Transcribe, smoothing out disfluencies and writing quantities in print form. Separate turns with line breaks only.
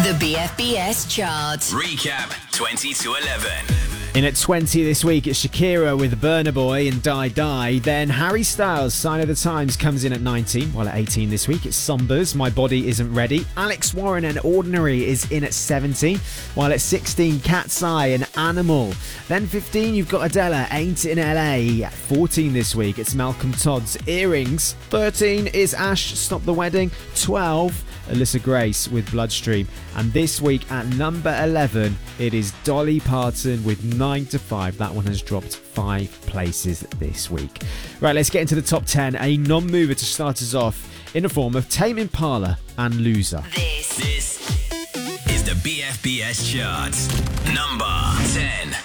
The BFBS chart.
Recap 20 to 11.
In at 20 this week, it's Shakira with Burna Boy and Die Die. Then Harry Styles, Sign of the Times, comes in at 19. While at 18 this week, it's Sombers, My Body Isn't Ready. Alex Warren and Ordinary is in at 17. While at 16, Cat's Eye and Animal. Then 15, you've got Adele, Ain't in LA. At 14 this week, it's Malcolm Todd's Earrings. 13 is Ash, Stop the Wedding. 12, Alyssa Grace with Bloodstream. And this week at number 11, it is Dolly Parton with 9 to 5. That one has dropped 5 places this week. Right, let's get into the top 10. A non-mover to start us off in the form of Tame Impala and Loser.
This is the BFBS chart. Number 10.